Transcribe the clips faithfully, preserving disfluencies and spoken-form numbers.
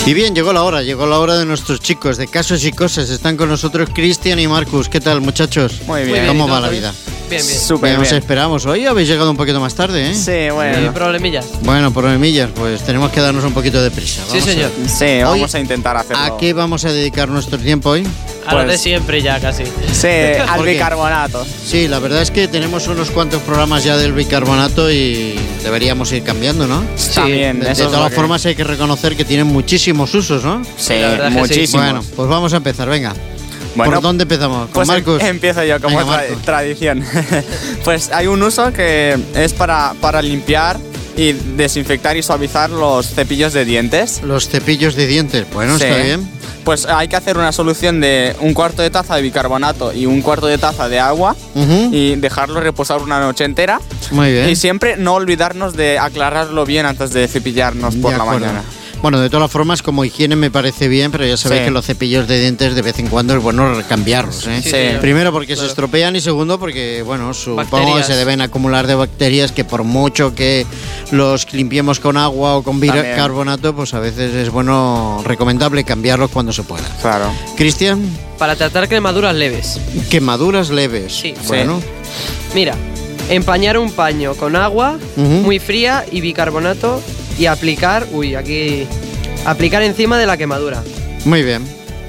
Y bien, llegó la hora, llegó la hora de nuestros chicos de Casos y Cosas. Están con nosotros Cristian y Marcus. ¿Qué tal, muchachos? Muy bien. ¿Cómo va ¿no? la vida? Bien, bien. Súper bien. Nos esperamos. Hoy habéis llegado un poquito más tarde, ¿eh? Sí, bueno. ¿Y problemillas? Bueno, problemillas, pues tenemos que darnos un poquito de prisa. Sí, señor. Sí, vamos a intentar hacerlo. ¿A qué vamos a dedicar nuestro tiempo hoy? A lo Pues- de siempre ya casi. Sí, al ¿Por qué? bicarbonato. Sí, la verdad es que tenemos unos cuantos programas ya del bicarbonato y deberíamos ir cambiando, ¿no? También, De, de eso es lo todas que- formas hay que reconocer que tienen muchísimos usos, ¿no? Sí, La verdad que sí. muchísimo. Bueno, pues vamos a empezar, venga. Bueno, ¿Por dónde empezamos? ¿Con Pues Marcus? em- empiezo yo, como Venga, tra- Marcus. tradición. Pues hay un uso que es para, para limpiar y desinfectar y suavizar los cepillos de dientes. Los cepillos de dientes. Bueno, Sí. está bien. Pues hay que hacer una solución de un cuarto de taza de bicarbonato y un cuarto de taza de agua Ujú. y dejarlo reposar una noche entera. Muy bien. Y siempre no olvidarnos de aclararlo bien antes de cepillarnos por De la acuerdo. mañana. Bueno, de todas formas, como higiene me parece bien, pero ya sabéis Sí. que los cepillos de dientes de vez en cuando es bueno cambiarlos, ¿eh? Sí, Sí. señor. Primero porque se Claro. estropean y segundo porque, bueno, supongo que Bacterias. se deben acumular de bacterias que por mucho que los limpiemos con agua o con También. bicarbonato, pues a veces es bueno, recomendable cambiarlos cuando se pueda. Claro. Cristian, Para tratar quemaduras leves. quemaduras leves. Sí. Bueno, Mira, empañar un paño con agua Ujú. muy fría y bicarbonato y aplicar, uy, aquí, aplicar encima de la quemadura. muy bien.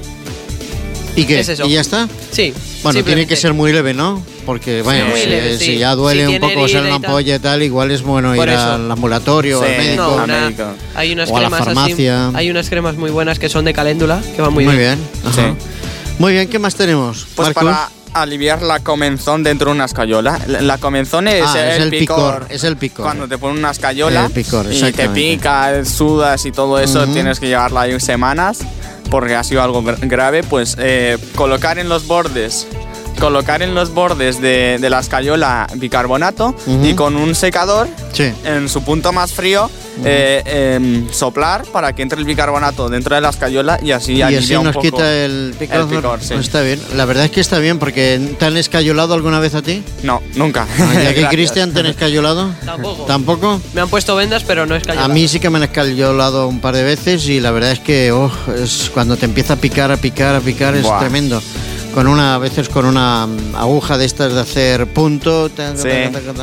¿Y qué? Es eso. ¿Y ya está? Sí. Bueno, tiene simplemente. que ser muy leve, ¿no? Porque, bueno, muy si, leve, si sí. ya duele Si un tiene poco, o sea, herida una y tal. ampolla y tal, igual es bueno Por ir eso. al ambulatorio, Sí. al médico. No, al una- médico. hay unas O a la cremas farmacia. así, hay unas cremas muy buenas que son de caléndula, que van muy, Muy bien. bien. Ajá. Sí. Muy bien, ¿qué más tenemos? Pues Marcus? para aliviar la comenzón dentro de una escayola. La, la comenzón es, Ah, el, picor. Es el picor. Cuando te ponen una escayola El picor, y te exactamente. pica, sudas y todo eso, Ujú. tienes que llevarla ahí semanas porque ha sido algo gra- grave. Pues eh, colocar en los bordes, colocar en los bordes de, de la escayola bicarbonato Ujú. y con un secador Sí. en su punto más frío eh, em, soplar para que entre el bicarbonato dentro de la escayola y así Y alivia así un nos poco. quita el picor. el picor, sí. Pues está bien. La verdad es que está bien, porque ¿te han escayolado alguna vez a ti? No, nunca. ¿Y aquí, Gracias. Cristian, te han escayolado? Tampoco. ¿Tampoco? Me han puesto vendas, pero no es A cayolada. mí sí que me han escayolado un par de veces y la verdad es que oh, es cuando te empieza a picar, a picar, a picar, es Buah. tremendo. Con una, a veces con una mm, aguja de estas de hacer punto. ta, ta, Sí. ta, ta, ta.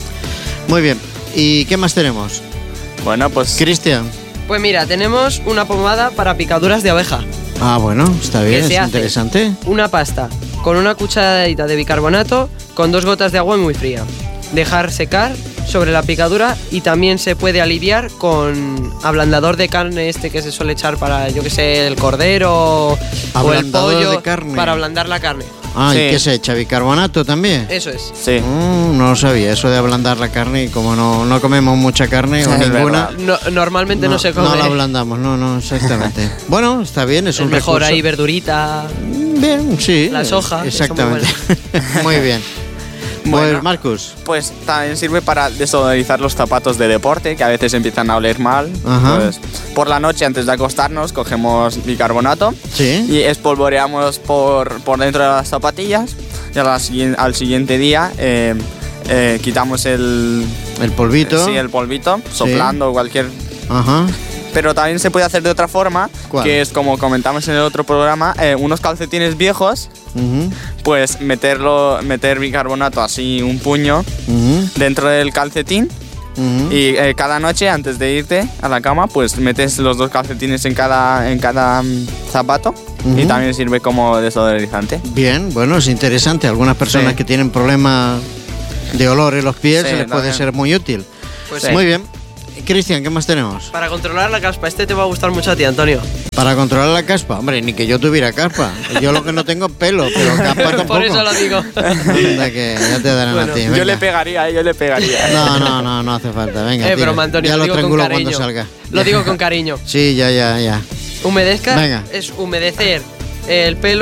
Muy bien. ¿Y qué más tenemos? Bueno, pues Cristian. Pues mira, tenemos una pomada para picaduras de abeja. Ah, bueno, está bien, ¿Qué se es hace? interesante. Una pasta con una cucharadita de bicarbonato con dos gotas de agua muy fría. Dejar secar sobre la picadura y también se puede aliviar con ablandador de carne este que se suele echar para, yo que sé, el cordero o el Ablandador pollo de carne. para ablandar la carne. Ah, ¿y Sí. qué se echa? ¿Bicarbonato también? Eso es. sí. Mm, no lo sabía, eso de ablandar la carne y como no, no comemos mucha carne o Es ninguna, verdad. No- normalmente no, se come. no la ablandamos, no, no, exactamente. Bueno, está bien, es el un mejor recurso. ahí, verdurita. Bien, sí. Las hojas, que son Exactamente. Muy bien. Bueno. Pues Marcus. Pues también sirve para desodorizar los zapatos de deporte, que a veces empiezan a oler mal. Ajá. Pues, por la noche, antes de acostarnos, cogemos bicarbonato Sí. y espolvoreamos por, por dentro de las zapatillas. Y a la siguien- al siguiente día eh, eh, quitamos el, El polvito. sí, el polvito, soplando cualquier... Ajá. Pero también se puede hacer de otra forma, ¿Cuál? que es como comentamos en el otro programa, eh, unos calcetines viejos, Ujú, pues meterlo, meter bicarbonato así un puño ujú, dentro del calcetín. ujú. Y eh, cada noche antes de irte a la cama, pues metes los dos calcetines en cada, en cada mm, zapato Ujú. y también sirve como desodorizante. Bien, bueno, es interesante. Algunas personas Sí. que tienen problemas de olor en los pies Sí, se les puede también. ser muy útil. Pues Sí. sí. Muy bien. Cristian, ¿qué más tenemos? Para controlar la caspa, este te va a gustar mucho a ti, Antonio. Para controlar la caspa. Hombre, ni que yo tuviera caspa. Yo lo que no tengo es pelo, pero caspa tampoco. Por eso lo digo. Anda, que ya te darán Bueno, a ti. Yo venga. le pegaría, eh, yo le pegaría. No, no, no, no hace falta. Venga, Eh, tira. broma, Antonio, ya lo lo digo con triangulo cariño. cuando salga. Lo digo con cariño. Sí, ya, ya, ya. Humedezca Venga. es humedecer el pelo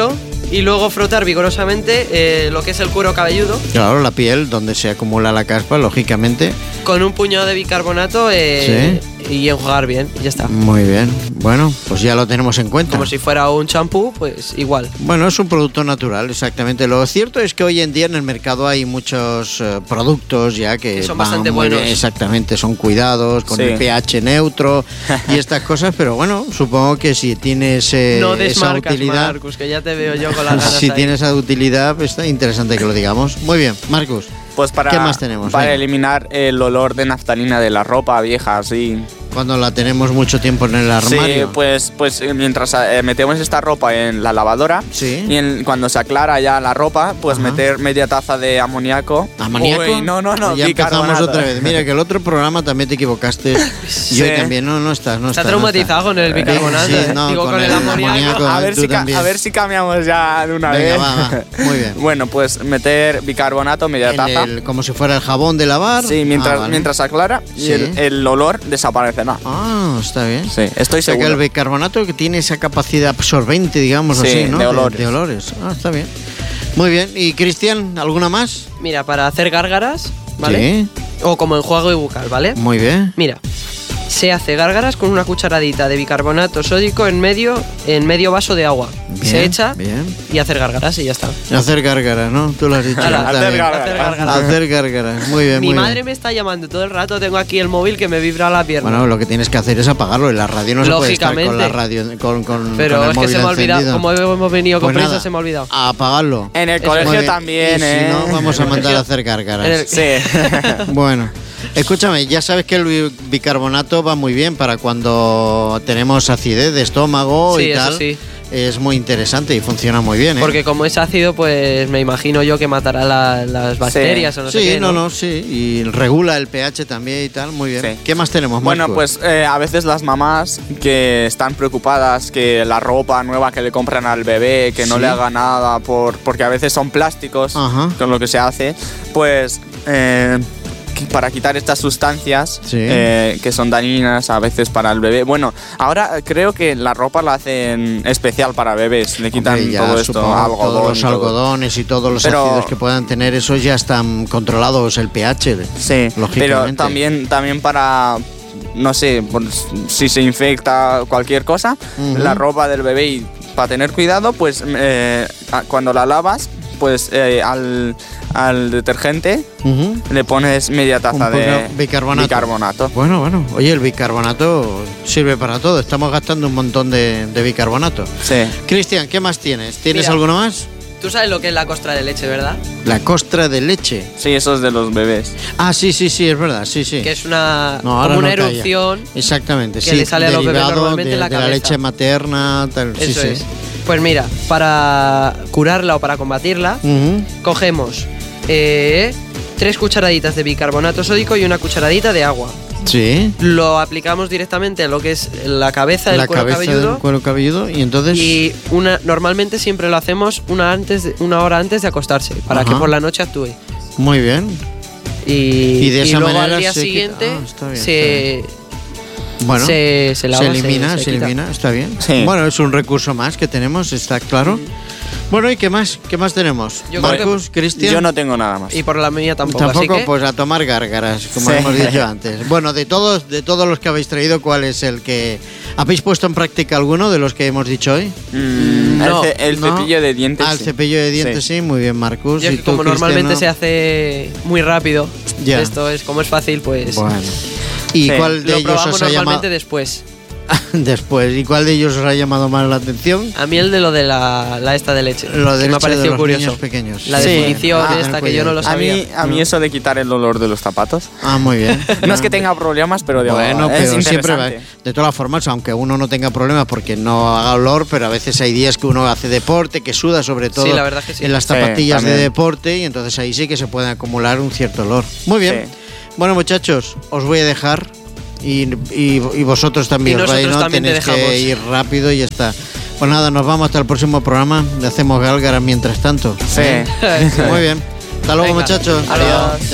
y luego frotar vigorosamente eh, lo que es el cuero cabelludo. Claro, la piel, donde se acumula la caspa, lógicamente. Con un puñado de bicarbonato eh, ¿sí? y enjuagar bien, y ya está. Muy bien. Bueno, pues ya lo tenemos en cuenta. Como si fuera un champú, pues igual. Bueno, es un producto natural, exactamente. Lo cierto es que hoy en día en el mercado hay muchos uh, productos ya que, que son van bastante muy buenos. Bien, exactamente, son cuidados, con sí. el pH neutro y estas cosas, pero bueno, supongo que si tienes eh, no esa utilidad... Marcus, que ya te veo yo con las ganas Si ahí. tienes esa utilidad, pues está interesante que lo digamos. Muy bien, Marcus. Pues para, ¿qué más tenemos? Para Venga. eliminar el olor de naftalina de la ropa vieja, así. Cuando la tenemos mucho tiempo en el armario. Sí, pues, pues mientras eh, metemos esta ropa en la lavadora Sí. y en- cuando se aclara ya la ropa, pues Ajá. meter media taza de amoníaco. ¿Amoníaco? Uy, no, no, no, Ya empezamos bicarbonato. otra vez. Mira, que el otro programa también te equivocaste. Sí. Y hoy también. No, no estás, no Está estás. traumatizado no con el estás. bicarbonato. Sí, eh. no, Digo, con, el amoníaco. A ver, tú si ca- también. a ver si cambiamos ya de una Venga, vez. va, va. Muy bien. Bueno, pues meter bicarbonato, media En taza. el- como si fuera el jabón de lavar. Sí, mientras, Ah, vale. mientras aclara y Sí. el, el olor desaparecerá. Ah, está bien. Sí, estoy O sea que seguro. el bicarbonato que tiene esa capacidad absorbente, digamos Sí, así, ¿no? de olores. De, olores. Ah, está bien. Muy bien. ¿Y Cristian, alguna más? Mira, para hacer gárgaras, ¿vale? O como enjuague bucal, ¿vale? Sí. Muy bien. Mira, se hace gárgaras con una cucharadita de bicarbonato sódico en medio, en medio vaso de agua. Bien, se echa bien. y hacer gárgaras y ya está. Hacer gárgaras, ¿no? Tú lo has dicho. Ala, está hacer bien. gárgaras. Hacer gárgaras. Hacer gárgaras. Muy bien, Mi muy madre bien. me está llamando todo el rato, tengo aquí el móvil que me vibra la pierna. Bueno, lo que tienes que hacer es apagarlo. En la radio no se puede estar con la Lógicamente. radio, con, con, Pero con el es que móvil se me ha olvidado, encendido. como hemos venido con Pues prisa, nada, se me ha olvidado. a apagarlo. En el Eso. colegio Muy bien. también, Y si ¿eh? no, vamos a En el mandar a colegio- hacer gárgaras. en el- Sí. Bueno, escúchame, ya sabes que el bi- bicarbonato va muy bien para cuando tenemos acidez de estómago Sí, y eso tal. sí. Es muy interesante y funciona muy bien, ¿eh? Porque como es ácido, pues me imagino yo que matará la- las bacterias o no sí, sé qué. no, no, sí. Y regula el pH también y tal. Muy bien. Sí. ¿Qué más tenemos, Bueno, Marco? pues eh, a veces las mamás que están preocupadas que la ropa nueva que le compran al bebé, que no Sí. le haga nada, por, porque a veces son plásticos, Ajá. con lo que se hace, pues eh, que para quitar estas sustancias Sí. eh, que son dañinas a veces para el bebé. Bueno, ahora creo que la ropa la hacen especial para bebés, le quitan Hombre, ya todo esto, supongo, algodón. todos los y todo. algodones y todos los Pero- ácidos que puedan tener, esos ya están controlados, el pH. Sí, pero Lógicamente. también, también para, no sé, por si se infecta cualquier cosa, Ujú. la ropa del bebé y para tener cuidado, pues eh, a- cuando la lavas, pues eh, al, al detergente Ujú. le pones media taza Un poco de bicarbonato. bicarbonato. Bueno, bueno, oye, el bicarbonato sirve para todo. Estamos gastando un montón de, de bicarbonato. Sí. Cristian, ¿qué más tienes? ¿Tienes Mira. alguno más? Tú sabes lo que es la costra de leche, ¿verdad? La costra de leche. Sí, eso es de los bebés. Ah, sí, sí, sí, es verdad, sí, sí. Que es una, No, ahora como una no calla. erupción. Exactamente, que sí. le sale a los bebés derivado normalmente de, en la de la cabeza. leche materna, tal. Sí, Eso sí. es. Pues mira, para curarla o para combatirla, Ujú. cogemos eh, tres cucharaditas de bicarbonato sódico y una cucharadita de agua. Sí. Lo aplicamos directamente a lo que es la cabeza del La cuero cabeza cabelludo. del cuero cabelludo y entonces. Y una, normalmente siempre lo hacemos una, antes de- una hora antes de acostarse, para Ajá. que por la noche actúe. Muy bien. Y, Y de esa luego manera al día se quita- siguiente ah, está bien, se, Bueno. se, se lava, se elimina, se, se quita. elimina, está bien. Sí. Bueno, es un recurso más que tenemos, está claro. Bueno, ¿y qué más? ¿Qué más tenemos? Yo creo Marcus, Cristian. Yo no tengo nada más. Y por la mía tampoco, Tampoco, así que pues a tomar gárgaras, como Sí. hemos dicho antes. Bueno, de todos, de todos los que habéis traído, ¿cuál es el que habéis puesto en práctica alguno de los que hemos dicho hoy? Mm, No, el, ce- el ¿no? cepillo de dientes. Ah, el sí. cepillo de dientes, Sí. sí, muy bien, Marcus. yo ¿Y es que tú, como normalmente se Cristiano? hace muy rápido, Ya. esto es como es fácil, pues Bueno. ¿Y Sí. cuál de lo ellos probamos os ha normalmente llamado después. después? ¿Y cuál de ellos os ha llamado más la atención? A mí el de lo de la, la esta de leche. Lo de que me leche ha de parecido los curioso. niños pequeños. La Sí. definición Ah, esta, tener que yo no lo cuidado. A mí, sabía. a mí No. eso de quitar el olor de los zapatos. Ah, muy bien. No es que tenga problemas, pero digo, Bueno, es pero siempre va. interesante. De todas formas, aunque uno no tenga problemas porque no haga olor, pero a veces hay días que uno hace deporte, que suda sobre todo Sí, la verdad que sí. en las Sí, zapatillas de también. deporte y entonces ahí sí que se puede acumular un cierto olor. Muy bien. Sí. Bueno, muchachos, os voy a dejar y, y- y vosotros también. Y os vais, nosotros ¿no? también te Tenéis dejamos. que ir rápido y ya está. Pues nada, nos vamos hasta el próximo programa. Le hacemos gálgaras mientras tanto. Sí. Muy bien. Hasta luego, Venga, muchachos. adiós. Chao.